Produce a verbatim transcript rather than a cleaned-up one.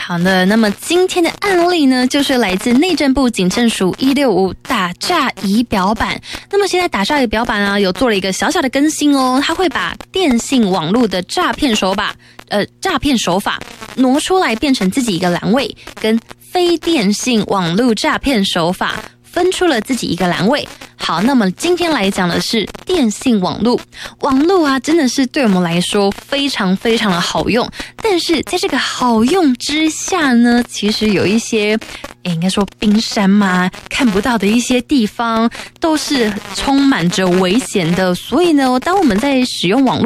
好的，那么今天的案例呢，就是来自内政部警政署一六五打诈仪表板。那么现在打诈仪表板啊，有做了一个小小的更新哦，它会把电信网络的诈骗手法，呃，诈骗手法挪出来，变成自己一个栏位，跟非电信网络诈骗手法分出了自己一个栏位。好，那么今天来讲的是电信网络。网络啊，真的是对我们来说非常非常的好用，但是在这个好用之下呢，其实有一些诶应该说冰山嘛，看不到的一些地方都是充满着危险的。所以呢，当我们在使用网络